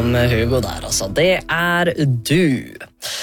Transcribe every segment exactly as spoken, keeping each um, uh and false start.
om Hugo der, altså. Det er du.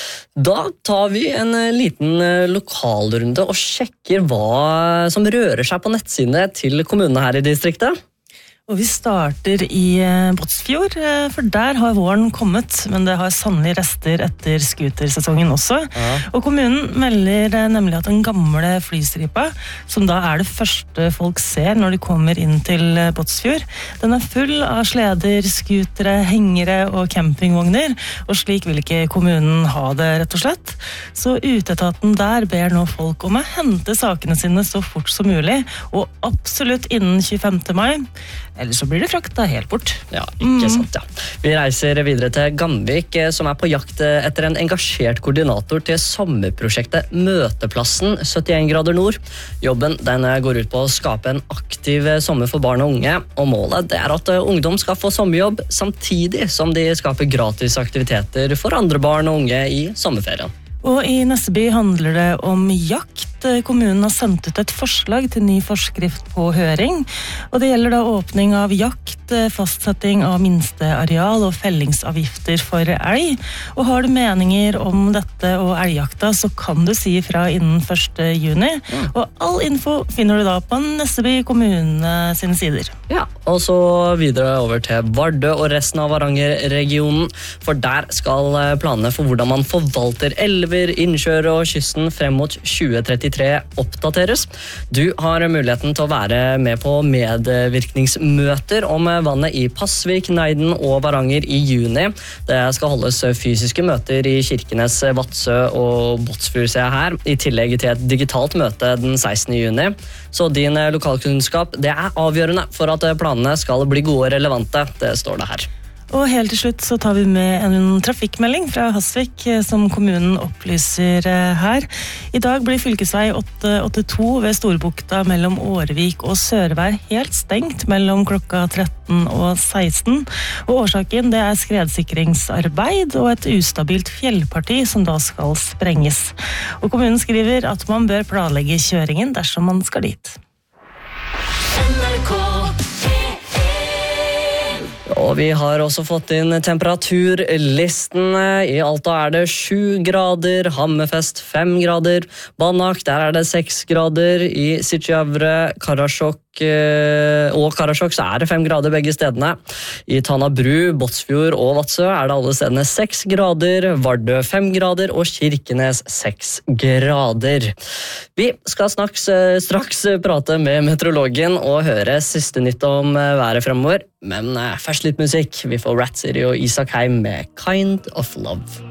Da tar vi en liten lokalrunde og sjekker hva som rører seg på nettsidene til kommunene her i distriktet. Og vi starter i Båtsfjord, for der har våren kommet, men det har sannelig rester etter skutersesongen også. Ja. Og kommunen melder nemlig at den gamle flystripa, som da er det første folk ser når de kommer inn til Båtsfjord, den er full av sleder, skutere, hengere og campingvogner, og slik vil ikke kommunen ha det, rett og slett. Så utetaten der ber nå folk om å hente sakene sine så fort som mulig, og absolutt innen tjuefemte mai, eller så blir det frakta helt bort. Ja, ikke mm. sant, ja. Vi reiser videre til Gamvik, som er på jakt etter en engasjert koordinator til sommerprosjektet Møteplassen syttien grader nord. Jobben den går ut på å skape en aktiv sommer for barn og unge, og målet det er at ungdom skal få sommerjobb samtidig som de skaper gratis aktiviteter for andre barn og unge i sommerferien. Og i Nesseby handler det om jakt. Kommunen har sendt ut et forslag til ny forskrift på høring, og det gjelder da åpning av jakt, fastsetting av minsteareal og fellingsavgifter for elg. Og har du meninger om dette og elgjakta, så kan du si ifra innen første juni. Mm. Og all info finner du da på Nesseby kommune sine sider. Ja, og så videre over til Vardø og resten av Varanger-regionen, for der skal planene for hvordan man forvalter elver, innsjøer og kysten frem mot tjue trettitre oppdateres. Du har muligheten til å være med på medvirkningsmøter om vannet i Pasvik, Neiden og Varanger i juni. Det skal holdes fysiske møter i Kirkenes, Vadsø og Båtsfjord, ser jeg her, i tillegg til et digitalt møte den sekstende juni. Så din lokalkunnskap, det er avgjørende for at planene skal bli gode og relevante, det står det her. Og helt til slutt så tar vi med en trafikkmelding fra Hasvik som kommunen opplyser her. I dag blir fylkesvei åtte åttito ved Storbukta mellom Årvik og Sørvær helt stengt mellom klokka tretten og seksten. Og årsaken det er skredsikringsarbeid og et ustabilt fjellparti som da skal sprenges. Og kommunen skriver at man bør planlegge kjøringen dersom man skal dit. N R K Og vi har også fått inn temperaturlisten. I Alta er det sju grader, Hammerfest fem grader, Banak der er det seks grader, i Sitjavre, Karasjok og Karasjok så er det fem grader begge stedene. I Tanabru, Båtsfjord og Vadsø er det alle stedene seks grader, Vardø fem grader og Kirkenes seks grader. Vi skal snaks, straks prate med meteorologen og høre siste nytt om været fremover, men først litt musikk. Vi får Rat City og Isak Heim med Kind of Love.